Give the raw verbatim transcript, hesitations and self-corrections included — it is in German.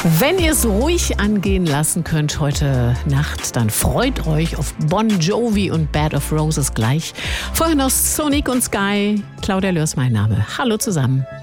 Wenn ihr es ruhig angehen lassen könnt heute Nacht, dann freut euch auf Bon Jovi und Bed of Roses gleich. Vorher noch Sonic und Sky. Claudia Löhr ist mein Name. Hallo zusammen.